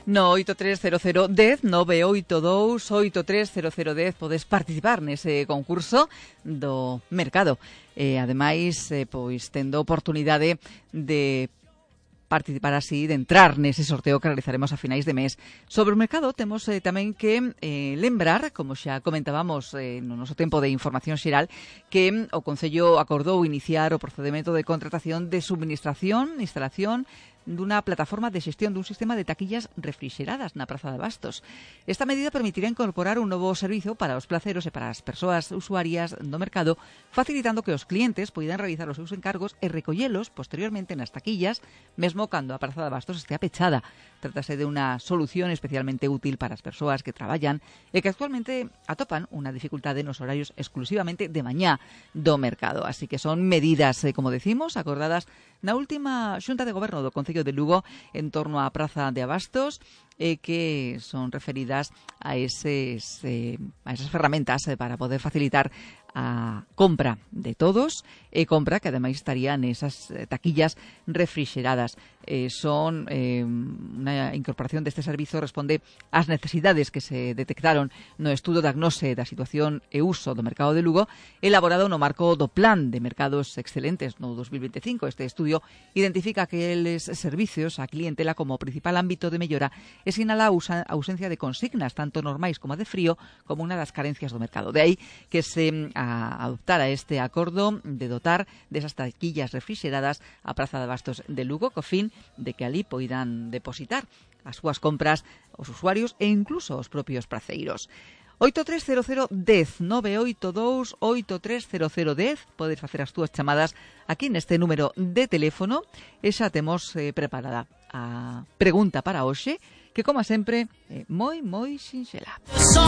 No 830010 982 830010 podes participar nese concurso do mercado. Ademais, pois tendo oportunidade de participar así, de entrar nese sorteo que realizaremos a finais de mes. Sobre o mercado temos tamén que lembrar, como xa comentábamos no noso tempo de información xeral, que o Concello acordou iniciar o procedimento de contratación de subministración, instalación dunha plataforma de xestión dun sistema de taquillas refrixeradas na Praza de Abastos. Esta medida permitirá incorporar un novo servizo para os placeros e para as persoas usuarias do mercado, facilitando que os clientes poidan realizar os seus encargos e recollelos posteriormente nas taquillas, mesmo cando a Praza de Abastos estea pechada. Trátase de unha solución especialmente útil para as persoas que traballan e que actualmente atopan unha dificultade nos horarios exclusivamente de mañá do mercado. Así que son medidas, como decimos, acordadas na última Xunta de Goberno do Concello de Lugo en torno á Praza de Abastos, que son referidas a esas ferramentas para poder facilitar a compra de todos e compra que ademais estaría nesas taquillas refrixeradas. Son unha incorporación deste servizo responde ás necesidades que se detectaron no estudo de diagnose da situación e uso do mercado de Lugo elaborado no marco do Plan de Mercados Excelentes no 2025. Este estudio identifica aqueles servicios a clientela como principal ámbito de mellora e sinala a ausencia de consignas tanto normais como de frío como unha das carencias do mercado. De aí que se adoptara este acordo de dotar desas taquillas refrixeradas a Praza de Abastos de Lugo co fin de que ali poidan depositar as súas compras os usuarios e incluso os propios praceiros. 830010 982 830010 podes facer as túas chamadas aquí neste número de teléfono e xa temos preparada a pregunta para hoxe que, como sempre, moi sinxela.